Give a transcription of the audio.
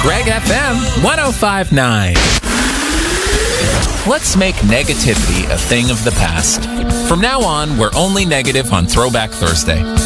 Greg FM 105.9. Let's make negativity a thing of the past. From now on, we're only negative on Throwback Thursday.